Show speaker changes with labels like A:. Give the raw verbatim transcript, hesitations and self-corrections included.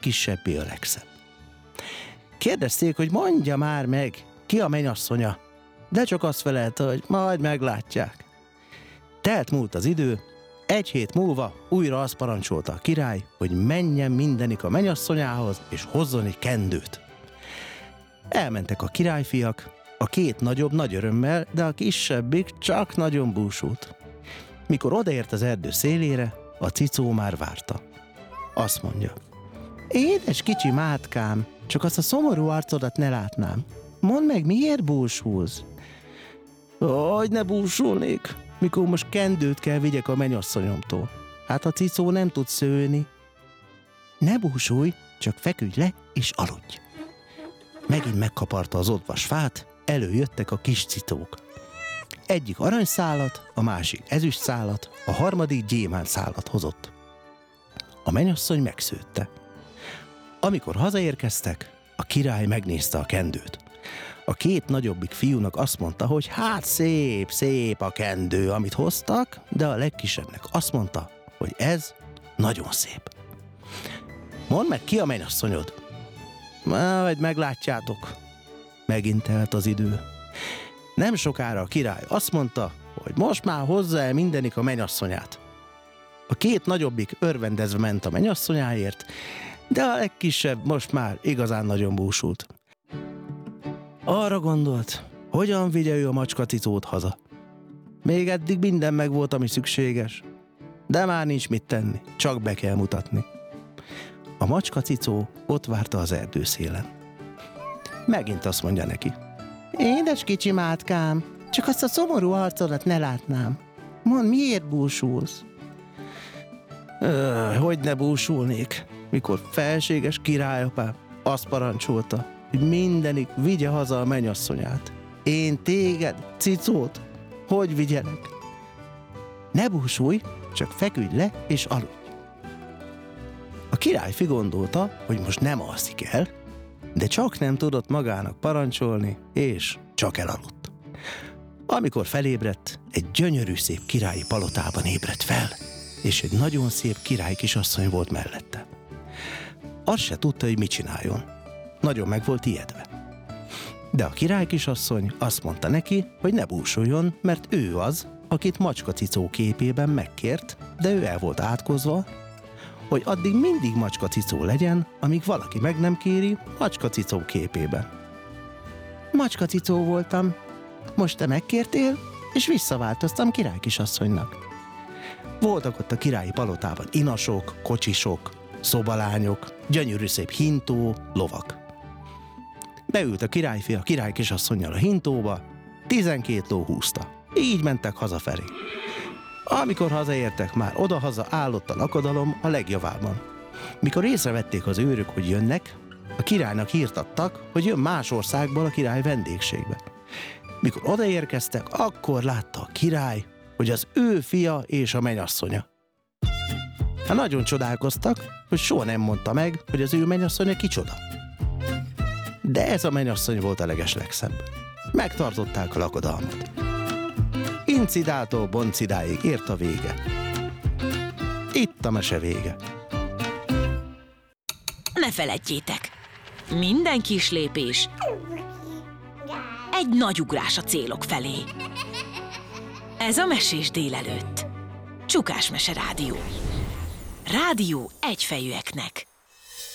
A: legkisebbé a legszebb. Kérdezték, hogy mondja már meg, ki a menyasszonya, de csak azt felelte, hogy majd meglátják. Telt múlt az idő, egy hét múlva újra azt parancsolta a király, hogy menjen mindenik a menyasszonyához, és hozzon egy kendőt. Elmentek a királyfiak, a két nagyobb nagy örömmel, de a kisebbik csak nagyon búsult. Mikor odaért az erdő szélére, a cicó már várta. Azt mondja: édes kicsi mátkám, csak azt a szomorú arcodat ne látnám. Mondd meg, miért búsulsz? Hogy ne búsulnék, mikor most kendőt kell vigyek a menyasszonyomtól. Hát a cicó nem tud szőni. Ne búsulj, csak feküdj le és aludj. Megint megkaparta az odvas fát, előjöttek a kis cicók. Egyik aranyszálat, a másik ezüstszálat, a harmadik gyémántszálat hozott. A menyasszony megszőtte. Amikor hazaérkeztek, a király megnézte a kendőt. A két nagyobbik fiúnak azt mondta, hogy hát szép, szép a kendő, amit hoztak, de a legkisebbnek azt mondta, hogy ez nagyon szép. Mondd meg, ki a menyasszonyod? Majd meglátjátok. Megint telt az idő. Nem sokára a király azt mondta, hogy most már hozza el mindenik a menyasszonyát. A két nagyobbik örvendezve ment a menyasszonyáért, de a legkisebb most már igazán nagyon búsult. Arra gondolt, hogyan vigye ő a macskacicót haza. Még eddig minden megvolt, ami szükséges, de már nincs mit tenni, csak be kell mutatni. A macskacicó ott várta az erdőszélen. Megint azt mondja neki: édes kicsi mátkám, csak azt a szomorú arcodat ne látnám. Mondd, miért búsulsz? Öh, hogy ne búsulnék, mikor felséges királyapám azt parancsolta, hogy mindenik vigye haza a menyasszonyát. Én téged, cicót, hogy vigyelek? Ne búsulj, csak feküdj le és aludj. A királyfi gondolta, hogy most nem alszik el, de csak nem tudott magának parancsolni, és csak elaludt. Amikor felébredt, egy gyönyörű szép királyi palotában ébredt fel, és egy nagyon szép király kisasszony volt mellette. Azt se tudta, hogy mit csináljon. Nagyon meg volt ijedve. De a király kisasszony azt mondta neki, hogy ne búsuljon, mert ő az, akit macskacicó képében megkért, de ő el volt átkozva, hogy addig mindig macskacicó legyen, amíg valaki meg nem kéri macskacicó képében. Macskacicó voltam, most te megkértél, és visszaváltoztam király kisasszonynak. Voltak ott a királyi palotában inasok, kocsisok, szobalányok, gyönyörű szép hintó, lovak. Beült a királyfi a király kisasszonnyal a hintóba, tizenkét ló húzta. Így mentek hazafelé. Amikor hazaértek, már odahaza állott a lakodalom a legjavában. Mikor észrevették az őrök, hogy jönnek, a királynak hírt adtak, hogy jön más országból a király vendégségbe. Mikor odaérkeztek, akkor látta a király, hogy az ő fia és a menyasszonya. Hát nagyon csodálkoztak, hogy soha nem mondta meg, hogy az ő menyasszonya kicsoda. De ez a menyasszony volt a legeslegszebb. Megtartották a lakodalmat. Incidától boncidáig ért a vége. Itt a mese vége.
B: Ne feledjétek! Minden kis lépés egy nagy ugrás a célok felé. Ez a Mesés délelőtt. Csukás Mese Rádió. Rádió egyfejűeknek.